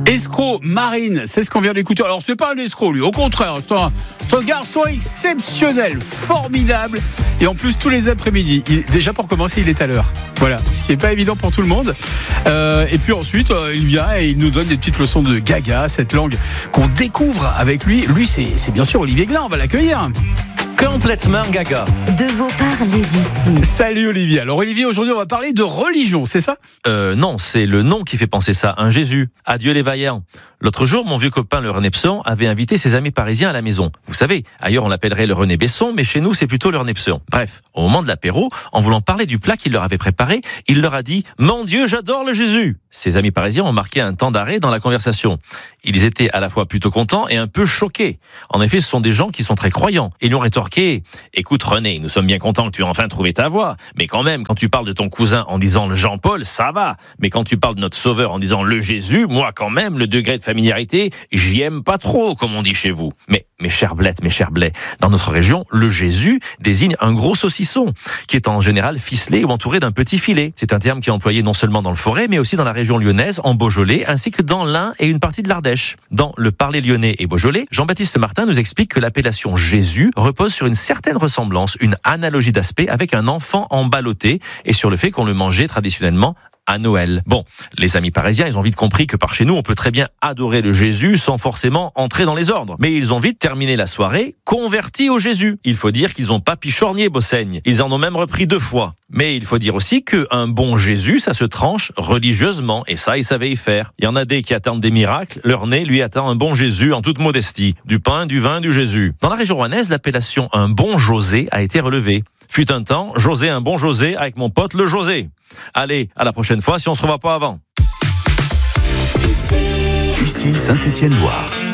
Escroc, Marine, c'est ce qu'on vient d'écouter. Alors c'est pas un escroc lui, au contraire, c'est un garçon exceptionnel, formidable. Et en plus tous les après-midi, déjà pour commencer il est à l'heure. Voilà, ce qui n'est pas évident pour tout le monde. Et puis ensuite il vient et il nous donne des petites leçons de gaga, cette langue qu'on découvre avec lui. Lui c'est bien sûr Olivier Glin, on va l'accueillir. Complètement gaga. De vos parler d'ici. Salut Olivier. Alors Olivier, aujourd'hui on va parler de religion, c'est ça ? Non, c'est le nom qui fait penser ça, un Jésus. Adieu les vaillants. L'autre jour, mon vieux copain le René Pson avait invité ses amis parisiens à la maison. Vous savez, ailleurs on l'appellerait le René Besson, mais chez nous c'est plutôt le René Pson. Bref, au moment de l'apéro, en voulant parler du plat qu'il leur avait préparé, il leur a dit « Mon Dieu, j'adore le Jésus !» Ses amis parisiens ont marqué un temps d'arrêt dans la conversation. Ils étaient à la fois plutôt contents et un peu choqués. En effet, ce sont des gens qui sont très croyants. Ils lui ont rétorqué « Écoute René, nous sommes bien contents que tu aies enfin trouvé ta voie. Mais quand même, quand tu parles de ton cousin en disant le Jean-Paul, ça va. Mais quand tu parles de notre sauveur en disant le Jésus, moi quand même, le degré de familiarité, j'y aime pas trop, comme on dit chez vous. » Mais mes chers blettes, mes chers blés, dans notre région, le Jésus désigne un gros saucisson, qui est en général ficelé ou entouré d'un petit filet. C'est un terme qui est employé non seulement dans le Forêt, mais aussi dans la région lyonnaise, en Beaujolais, ainsi que dans l'Ain et une partie de l'Ardèche. Dans le parler lyonnais et beaujolais, Jean-Baptiste Martin nous explique que l'appellation Jésus repose sur une certaine ressemblance, une analogie d'aspect avec un enfant emballotté et sur le fait qu'on le mangeait traditionnellement à Noël. Bon, les amis parisiens, ils ont vite compris que par chez nous, on peut très bien adorer le Jésus sans forcément entrer dans les ordres. Mais ils ont vite terminé la soirée convertis au Jésus. Il faut dire qu'ils ont pas pichornié Bossaigne. Ils en ont même repris 2 fois. Mais il faut dire aussi qu'un bon Jésus, ça se tranche religieusement. Et ça, ils savaient y faire. Il y en a des qui attendent des miracles. Leur nez, lui, attend un bon Jésus en toute modestie. Du pain, du vin, du Jésus. Dans la région rouennaise, l'appellation un bon José a été relevée. Fut un temps, José, un bon José, avec mon pote le José. Allez, à la prochaine fois si on se revoit pas avant. Ici Saint-Étienne-Loire.